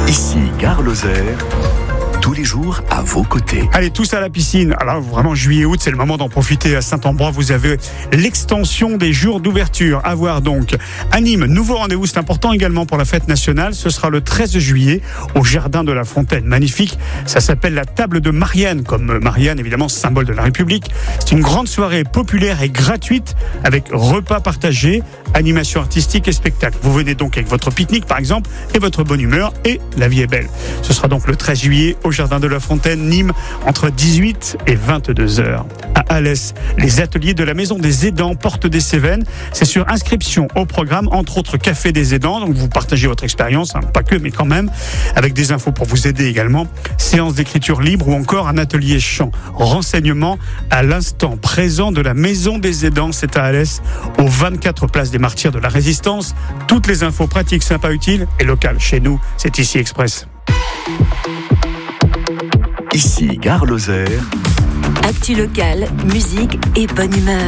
Ici Gare Lozère, tous les jours à vos côtés. Allez, tous à la piscine. Alors vraiment, juillet-août, c'est le moment d'en profiter. À Saint-Ambrois, vous avez l'extension des jours d'ouverture. À voir donc. À Nîmes, nouveau rendez-vous, c'est important également pour la fête nationale. Ce sera le 13 juillet au Jardin de la Fontaine. Magnifique. Ça s'appelle la table de Marianne, comme Marianne, évidemment, symbole de la République. C'est une grande soirée populaire et gratuite avec repas partagés, animation artistique et spectacle. Vous venez donc avec votre pique-nique, par exemple, et votre bonne humeur, et la vie est belle. Ce sera donc le 13 juillet au Jardin de la Fontaine, Nîmes, entre 18 et 22 heures. À Alès, les ateliers de la Maison des Aidants, porte des Cévennes. C'est sur inscription au programme, entre autres Café des Aidants. Donc vous partagez votre expérience, pas que, mais quand même, avec des infos pour vous aider également. Séance d'écriture libre ou encore un atelier chant. Renseignements à l'instant présent de la Maison des Aidants. C'est à Alès, aux 24 places des Martyrs de la Résistance. Toutes les infos pratiques, sympas, utiles et locales. Chez nous, c'est ici Express. Ici Gare Lozère. Actu locale, musique et bonne humeur.